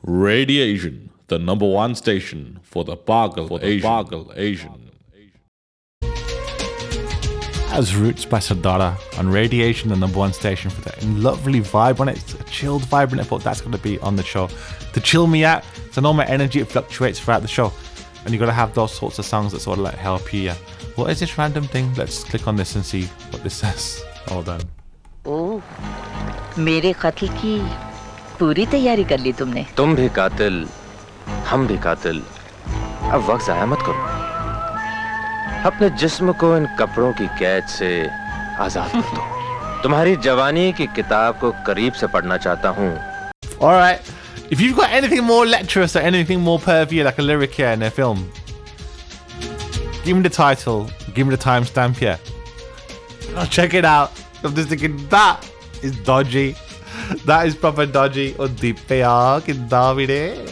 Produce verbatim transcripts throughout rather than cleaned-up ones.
Radiation, the number one station for the Bargal for the Asian. Bargal Asian. As Roots by Sardara on Radiation, the number one station for that lovely vibe on it. It's a chilled vibe, and I thought that's going to be on the show to chill me out. So I know my energy, it fluctuates throughout the show, and you got to have those sorts of songs that sort of like help you. What is this random thing? Let's click on this and see what this says. Hold on. Oh, मेरे कत्ल की पूरी तैयारी कर ली तुमने? तुम भी कातिल, हम भी कातिल. अब वक्त ज़ाया मत करो. अपने जिस्म को इन कपड़ों की कैद से आजाद कर दो. तुम्हारी जवानी की किताब को करीब से पढ़ना चाहता हूँ. All right. If you've got anything more lecherous or anything more pervy, like a lyric here in a film, give me the title, give me the timestamp here. I'll check it out. I'm just thinking, that is dodgy. That is proper dodgy. Oh, deep Davide.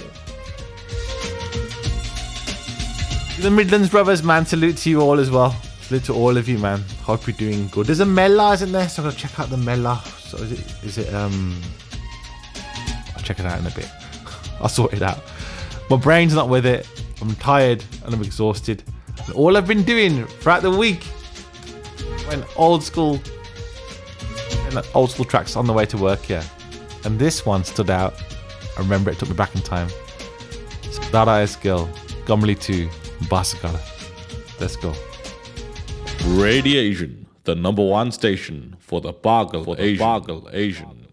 The Midlands brothers, man, salute to you all as well. Salute to all of you, man. Hope you're doing good. There's a Mela, isn't there? So I'm gonna check out the Mela. So is it, is it, um, I'll check it out in a bit. I'll sort it out. My brain's not with it. I'm tired and I'm exhausted. And all I've been doing throughout the week, went old school, and old school tracks on the way to work here. And this one stood out. I remember it took me back in time. Dada Eskil, Gomli two. Basagala. Let's go. Radiation, the number one station for the Bargal for the Asian. Bargal Asian.